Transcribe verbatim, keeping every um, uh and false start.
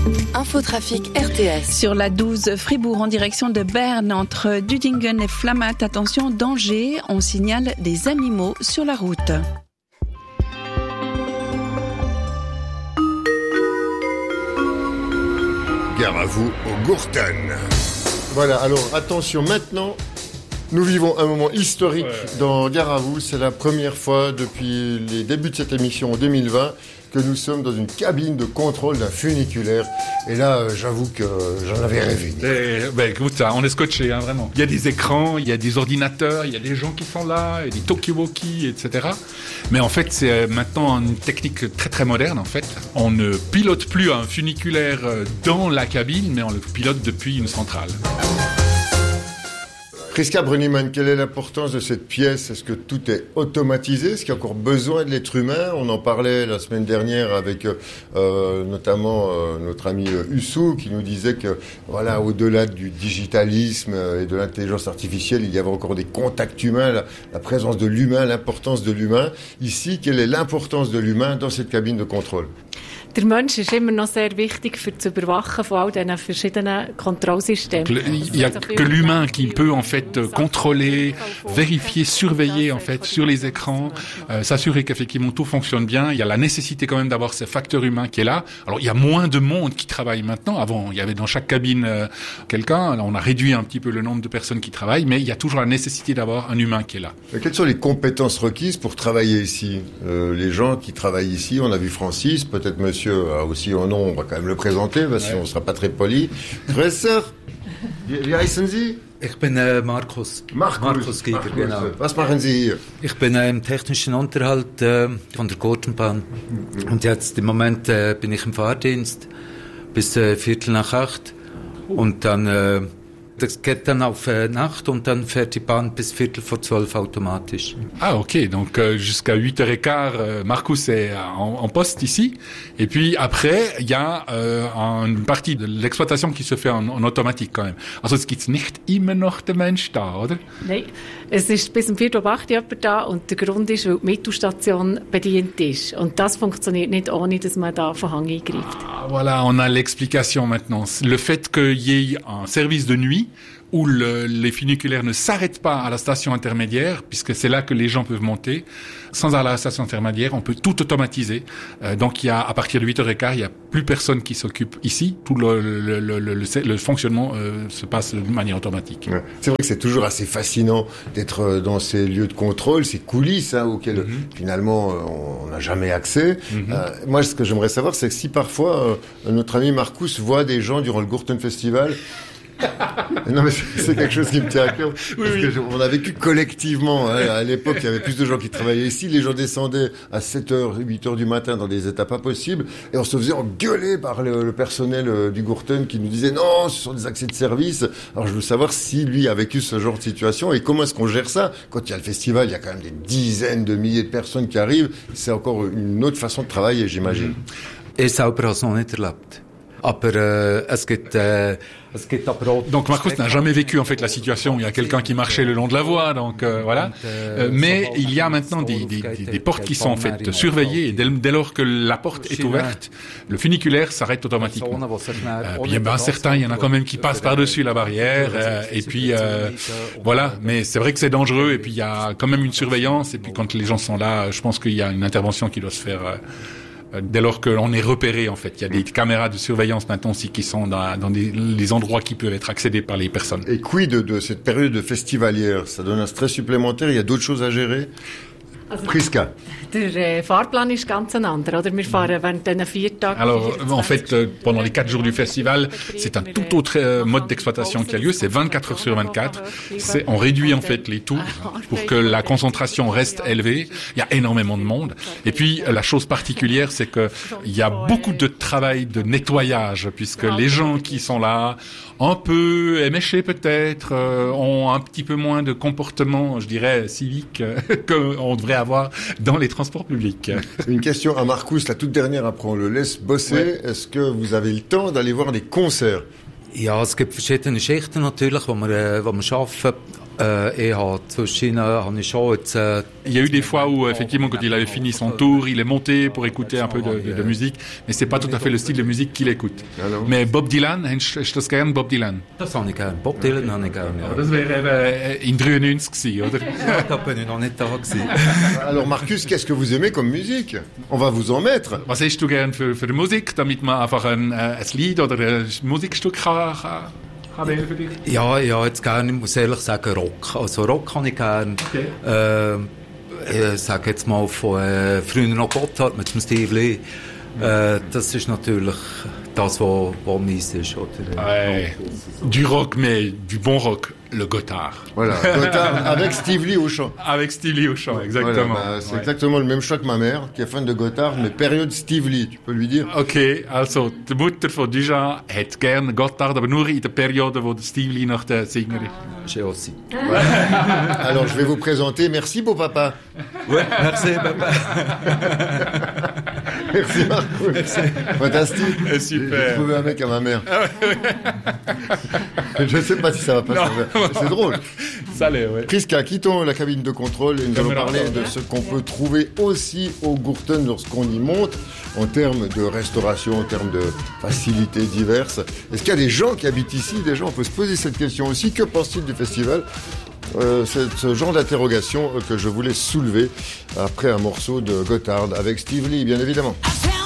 Infotrafic R T S. Sur la douze Fribourg en direction de Berne entre Dudingen et Flamatt, attention, danger, on signale des animaux sur la route. Gare à vous au Gurten. Voilà, alors attention maintenant. Nous vivons un moment historique ouais. dans Gare à vous. C'est la première fois depuis les débuts de cette émission en deux mille vingt que nous sommes dans une cabine de contrôle d'un funiculaire. Et là, euh, j'avoue que j'en avais rêvé. Et, ben, écoute, on est scotché, hein, vraiment. Il y a des écrans, il y a des ordinateurs, il y a des gens qui sont là, il y a des talkie-walkie, et cetera. Mais en fait, c'est maintenant une technique très très moderne, en fait. On ne pilote plus un funiculaire dans la cabine, mais on le pilote depuis une centrale. Priska Brunnimann, quelle est l'importance de cette pièce ? Est-ce que tout est automatisé ? Est-ce qu'il y a encore besoin de l'être humain ? On en parlait la semaine dernière avec euh, notamment euh, notre ami Hussou qui nous disait que voilà, au-delà du digitalisme et de l'intelligence artificielle, il y avait encore des contacts humains, la, la présence de l'humain, l'importance de l'humain. Ici, quelle est l'importance de l'humain dans cette cabine de contrôle ? Der Mensch ist immer noch sehr wichtig für das Überwachen von all diesen verschiedenen Kontrollsystemen. Il n'y a que l'humain qui peut en fait contrôler, vérifier, surveiller en fait sur les écrans, euh, s'assurer qu'effectivement tout fonctionne bien. Il y a la nécessité quand même d'avoir ce facteur humain qui est là. Alors il y a moins de monde qui travaille maintenant. Avant, il y avait dans chaque cabine euh, quelqu'un. On a réduit un petit peu le nombre de personnes qui travaillent, mais il y a toujours la nécessité d'avoir un humain qui est là. Et quelles sont les compétences requises pour travailler ici ? euh, Les gens qui travaillent ici, on a vu Francis, peut-être Monsieur a aussi un nom, on va quand même le présenter, parce ouais. qu'on ne sera pas très poli. Professeur, wie heißen Sie? Ich bin äh, Markus. Markus. Markus Giger, Markus. genau. Was machen Sie hier? Ich bin äh, im technischen Unterhalt äh, von der Gurtenbahn. Mhm. Und jetzt im Moment äh, bin ich im Fahrdienst bis äh, Viertel nach acht. Und dann, äh, das geht dann auf äh, Nacht und dann fährt die Bahn bis Viertel vor zwölf automatisch. Ah ok, donc euh, jusqu'à huit heures quinze, euh, Marcus est en, en poste ici. Et puis après, il y a euh, une partie de l'exploitation qui se fait en, en automatique quand même. Also es gibt nicht immer noch den Mensch da, oder? Nein, es ist bis um Viertel ab acht jemand da und der Grund ist, weil die Mittelstation bedient ist. Und das funktioniert nicht, ohne dass man da von Hang eingreift. Ah, voilà, on a l'explication maintenant. Le fait qu'il y ait un service de nuit où le, les funiculaires ne s'arrêtent pas à la station intermédiaire, puisque c'est là que les gens peuvent monter. Sans aller à la station intermédiaire, on peut tout automatiser. Euh, donc, il y a, à partir de huit heures quinze, il n'y a plus personne qui s'occupe ici. Tout le, le, le, le, le, le fonctionnement euh, se passe de manière automatique. Ouais. C'est vrai que c'est toujours assez fascinant d'être dans ces lieux de contrôle, ces coulisses hein, auxquelles mm-hmm. finalement on n'a jamais accès. Mm-hmm. Euh, moi, ce que j'aimerais savoir, c'est que si parfois euh, notre ami Marcus voit des gens durant le Gurten Festival. Non mais c'est, c'est quelque chose qui me tient à cœur parce oui, oui. que je, on a vécu collectivement hein, à l'époque il y avait plus de gens qui travaillaient ici, les gens descendaient à sept heures, huit heures du matin dans des états pas possibles et on se faisait engueuler par le, le personnel euh, du Gurten qui nous disait non ce sont des accès de service. Alors je veux savoir si lui a vécu ce genre de situation et comment est-ce qu'on gère ça quand il y a le festival, il y a quand même des dizaines de milliers de personnes qui arrivent, c'est encore une autre façon de travailler j'imagine. Ich selber habe es noch nicht erlebt. Aber äh, es gibt äh, es gibt aber auch donc Marcus n'a jamais vécu en fait la situation où il y a quelqu'un qui marchait le long de la voie donc euh, voilà euh, mais il y a maintenant des, des, des, des portes qui sont en fait surveillées et dès, dès lors que la porte est ouverte le funiculaire s'arrête automatiquement euh, puis ben, certains il y en a quand même qui passent par-dessus la barrière euh, et puis euh, voilà mais c'est vrai que c'est dangereux et puis il y a quand même une surveillance et puis quand les gens sont là je pense qu'il y a une intervention qui doit se faire euh, dès lors qu'on est repéré, en fait. Il y a des caméras de surveillance maintenant aussi qui sont dans, dans des, les endroits qui peuvent être accédés par les personnes. Et quid de, de cette période festivalière ? Ça donne un stress supplémentaire, il y a d'autres choses à gérer ? Also, Priska. Der äh, Fahrplan ist ganz ein anderer, oder? Wir fahren während diesen vier Tagen. Alors, en fait, euh, pendant les quatre jours du festival, c'est un tout autre euh, mode d'exploitation qui a lieu. C'est vingt-quatre heures sur vingt-quatre. C'est, on réduit en fait les tours pour que la concentration reste élevée. Il y a énormément de monde. Et puis, la chose particulière, c'est que il y a beaucoup de travail de nettoyage, puisque les gens qui sont là, un peu éméchés peut-être, euh, ont un petit peu moins de comportement, je dirais, civique euh, qu'on devrait avoir dans les transports publics. Une question à Marcus, la toute dernière, après on le laisse bosser. Ouais. Est-ce que vous avez le temps d'aller voir des concerts ? Ja, es gibt verschiedene Schichten natürlich, wo wir, wo wir arbeiten. Euh, et zwischen habe ich schon jetzt, äh, il y a eu des fois où, effectivement, quand il avait fini son tour, il est monté pour écouter un peu de, de, de musique, mais c'est pas tout à fait le style de musique qu'il écoute. Alors. Mais Bob Dylan, hast du das gern, Bob Dylan? Das habe ich gern. Bob Dylan habe ich gern, ja. Das wäre äh, in dreiundneunzig gewesen, oder? Ja, da bin ich noch nicht da gewesen. Alors Marcus, qu'est-ce que vous aimez comme musique? On va vous en mettre. Was hast du gern für, für Musik, damit man einfach ein, ein Lied oder ein Musikstück kann, kann, kann wählen für dich? Ja, ja, jetzt gerne, ich muss ehrlich sagen, Rock. Also Rock habe ich gern. Okay. Äh, ich sage jetzt mal von äh, früher noch Gotthard mit dem Steve Lee. Äh, das ist natürlich das, was, was meins ist. Oder? Ouais. Du rock, mais du bon rock, le Gotthard. Voilà, Gotthard avec Steve Lee au chant. Avec Steve Lee au chant, exactement. Voilà, bah, c'est ouais. exactement le même choix que ma mère, qui est fan de Gotthard, mais période Steve Lee, tu peux lui dire. Okay, also die Mutter von Dujan hat gern Gotthard, aber nur in der Periode, wo der Steve Lee noch der Sänger ist. J'ai aussi. Alors je vais vous présenter, merci beau papa. Ouais, merci papa. Merci Marco. Merci. Fantastique. Et super. J'ai trouvé un mec à ma mère. Je sais pas si ça va passer. C'est drôle. Ça l'est, ouais. Priska, quittons la cabine de contrôle et nous allons Caméra. parler de ce qu'on peut trouver aussi au Gurten lorsqu'on y monte en termes de restauration, en termes de facilités diverses. Est-ce qu'il y a des gens qui habitent ici? Déjà, on peut se poser cette question aussi. Que pensent-ils du festival? Euh, c'est ce genre d'interrogation que je voulais soulever après un morceau de Gotthard avec Steve Lee, bien évidemment.